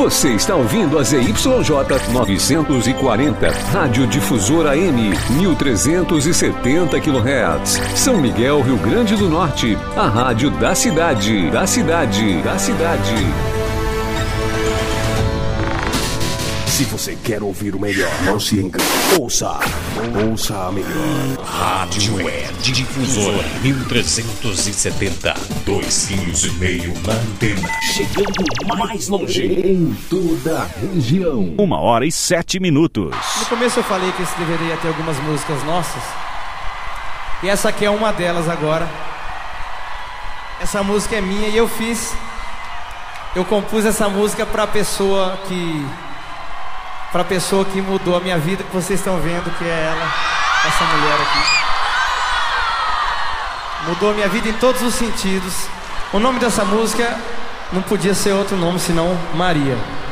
Você está ouvindo a ZYJ 940, Rádio Difusora AM, 1370 kHz. São Miguel, Rio Grande do Norte, a rádio da cidade. Se você quer ouvir o melhor, não se engane. Ouça a melhor. Rádio Web Difusora 1370. 2,5 kg na antena. Chegando mais longe em toda a região. 1h07. No começo eu falei que esse deveria ter algumas músicas nossas. E essa aqui é uma delas agora. Essa música é minha e eu compus essa música pra pessoa que mudou a minha vida, que vocês estão vendo, que é ela, essa mulher aqui. Mudou a minha vida em todos os sentidos. O nome dessa música não podia ser outro nome senão Maria.